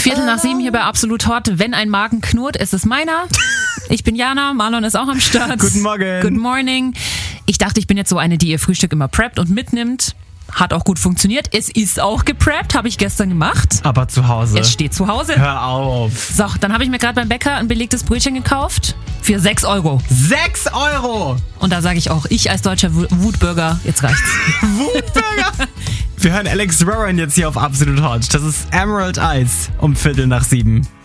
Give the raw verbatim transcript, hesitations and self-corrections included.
Viertel nach sieben hier bei Absolut Hot. Wenn ein Magen knurrt, ist es meiner. Ich bin Jana, Marlon ist auch am Start. Guten Morgen. Good morning. Ich dachte, ich bin jetzt so eine, die ihr Frühstück immer preppt und mitnimmt. Hat auch gut funktioniert. Es ist auch gepreppt, habe ich gestern gemacht. Aber zu Hause. Es steht zu Hause. Hör auf. So, dann habe ich mir gerade beim Bäcker ein belegtes Brötchen gekauft. Für sechs Euro. sechs Euro! Und da sage ich auch, ich als deutscher Wutbürger, jetzt reicht's. Wutbürger! Wir hören Alex Warren jetzt hier auf Absolut Hot. Das ist Emerald Eyes um Viertel nach sieben.